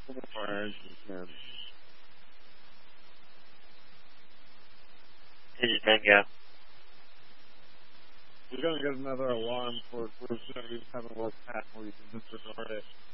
fire engine can. Engine 10, go. You're going to get another alarm for service having worked past where you can disregard it.